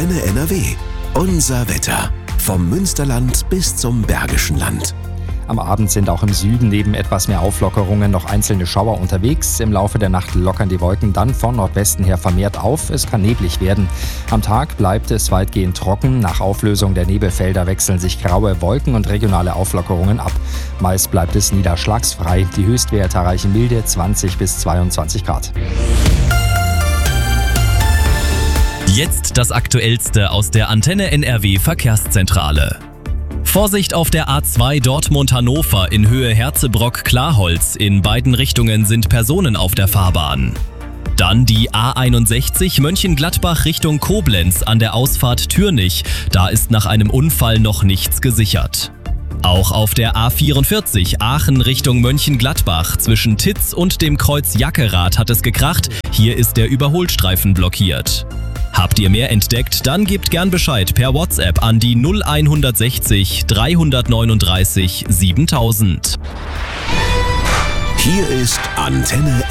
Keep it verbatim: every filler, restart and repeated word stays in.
Antenne N R W. Unser Wetter. Vom Münsterland bis zum Bergischen Land. Am Abend sind auch im Süden neben etwas mehr Auflockerungen noch einzelne Schauer unterwegs. Im Laufe der Nacht lockern die Wolken dann von Nordwesten her vermehrt auf. Es kann neblig werden. Am Tag bleibt es weitgehend trocken. Nach Auflösung der Nebelfelder wechseln sich graue Wolken und regionale Auflockerungen ab. Meist bleibt es niederschlagsfrei. Die Höchstwerte erreichen milde zwanzig bis zweiundzwanzig Grad. Jetzt das Aktuellste aus der Antenne N R W Verkehrszentrale. Vorsicht auf der A zwei Dortmund-Hannover in Höhe Herzebrock-Klarholz. In beiden Richtungen sind Personen auf der Fahrbahn. Dann die A einundsechzig Mönchengladbach Richtung Koblenz an der Ausfahrt Türnich. Da ist nach einem Unfall noch nichts gesichert. Auch auf der A vierundvierzig Aachen Richtung Mönchengladbach zwischen Titz und dem Kreuz Jackerath hat es gekracht. Hier ist der Überholstreifen blockiert. Habt ihr mehr entdeckt? Dann gebt gern Bescheid per WhatsApp an die null hundertsechzig dreihundertneununddreißig siebentausend. Hier ist Antenne